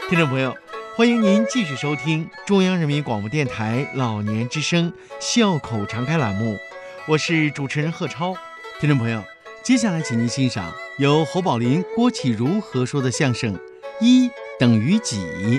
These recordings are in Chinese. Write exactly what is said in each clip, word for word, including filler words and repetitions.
听众朋友，欢迎您继续收听中央人民广播电台老年之声笑口常开栏目，我是主持人贺超。听众朋友，接下来请您欣赏由侯宝林、郭启儒合说的相声《一等于几》。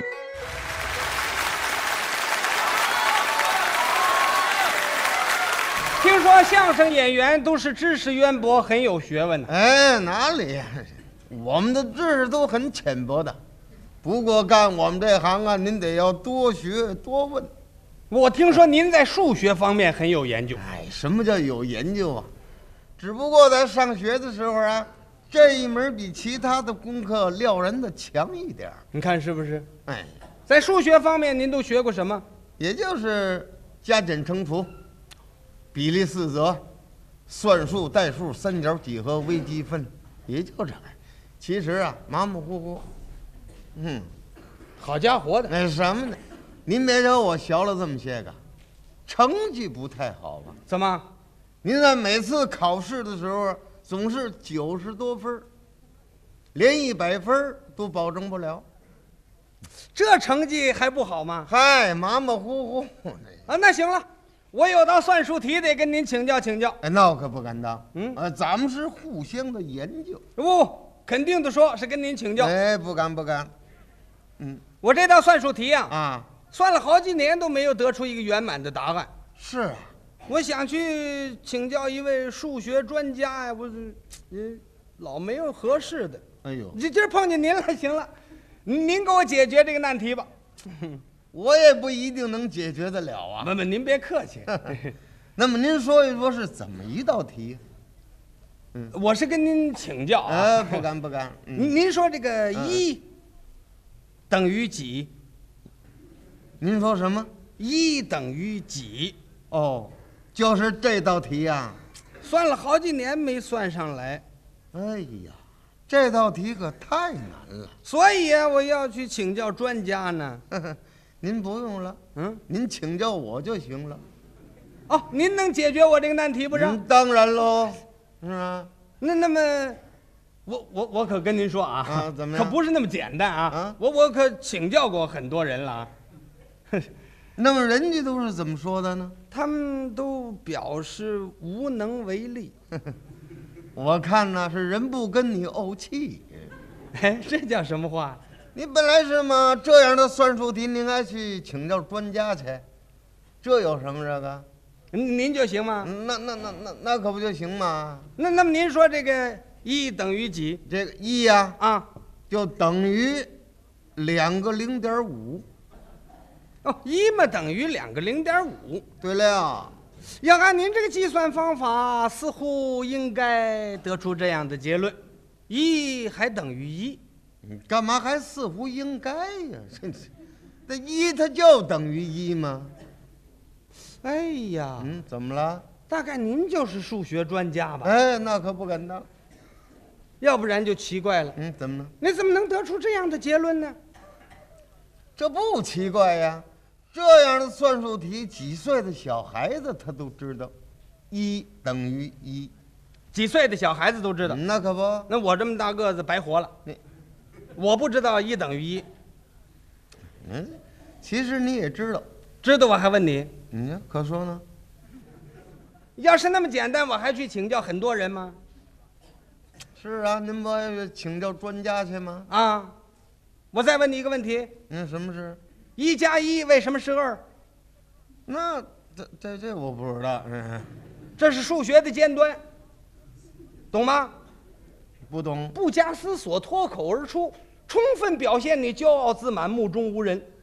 听说相声演员都是知识渊博，很有学问的。 哎，哪里？我们的知识都很浅薄的。不过干我们这行啊，您得要多学多问。 我听说您在数学方面很有研究。 哎，什么叫有研究啊？只不过在上学的时候啊，这一门比其他的功课料人的强一点。 你看是不是？ 哎， 在数学方面您都学过什么？ 也就是加减乘除、比例四则、算术、代数、三角几何、微积分，也就这。其实啊，马马虎虎。嗯， 好家伙的， 那什么呢？您别瞧我学了这么些个，成绩不太好吧？ 怎么？ 您在每次考试的时候总是九十多分，连一百分都保证不了。 这成绩还不好吗？ 嗨，马马虎虎。 啊，那行了，我有道算术题得跟您请教请教。 哎，那我可不敢当。 嗯， 呃，咱们是互相的研究。 不，肯定的说是跟您请教。 哎，不敢不敢。嗯， 我这道算术题呀、啊， 啊， 算了好几年都没有得出一个圆满的答案。 是啊， 我想去请教一位数学专家呀，我嗯，老没有合适的。 哎呦， 这今儿碰见您了，行了，您给我解决这个难题吧。 我也不一定能解决得了啊。 不不，您别客气。 那么您说一说是怎么一道题？ 嗯，我是跟您请教啊。 呃，不敢不敢。 您、嗯、您说这个一、嗯、等于几？ 您说什么？ 一等于几？ 哦，就是这道题呀、啊。 算了好几年没算上来。 哎呀，这道题可太难了。 所以啊，我要去请教专家呢。 您不用了，嗯，您请教我就行了。 哦，您能解决我这个难题不是？ 嗯、当然喽，是吧？ 那那么。我我我可跟您说啊， 啊怎么样？ 可不是那么简单啊！ 啊我我可请教过很多人了啊。 那么人家都是怎么说的呢？ 他们都表示无能为力。 我看呢是人不跟你怄气。 哎，这叫什么话？ 你本来是嘛这样的算术题，您还去请教专家去，这有什么这个？ 您就行吗？ 那那那那那可不就行吗？ 那那么您说这个。一等于几？ 这个一呀， 啊， 就等于两个零点五。 哦，一嘛等于两个零点五。 对了， 要按您这个计算方法，似乎应该得出这样的结论：一还等于一。 你干嘛还似乎应该呀？这这一它就等于一吗？ 哎呀， 嗯，怎么了？ 大概您就是数学专家吧？ 哎，那可不敢当。 要不然就奇怪了。 嗯，怎么了？ 你怎么能得出这样的结论呢？ 这不奇怪呀，这样的算术题，几岁的小孩子他都知道，一等于一。 几岁的小孩子都知道？ 嗯、那可不。 那我这么大个子白活了。 你， 我不知道一等于一。 嗯，其实你也知道。 知道我还问你？ 嗯，可说呢。 要是那么简单，我还去请教很多人吗？ 是啊，您不请教专家去吗？ 啊，我再问你一个问题。 嗯，什么事？ 一加一为什么是二？ 那这这这我不知道。嗯， 这是数学的尖端，懂吗？ 不懂。 不加思索，脱口而出，充分表现你骄傲自满、目中无人。